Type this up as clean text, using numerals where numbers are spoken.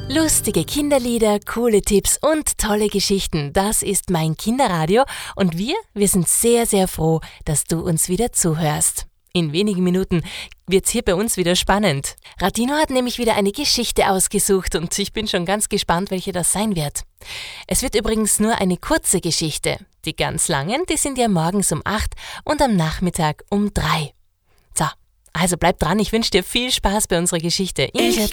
Lustige Kinderlieder, coole Tipps und tolle Geschichten. Das ist mein Kinderradio und wir sind sehr, sehr froh, dass du uns wieder zuhörst. In wenigen Minuten wird's hier bei uns wieder spannend. Radino hat nämlich wieder eine Geschichte ausgesucht und ich bin schon ganz gespannt, welche das sein wird. Es wird übrigens nur eine kurze Geschichte. Die ganz langen, die sind ja morgens um 8 und am Nachmittag um 3. So, also bleib dran, ich wünsche dir viel Spaß bei unserer Geschichte. Ich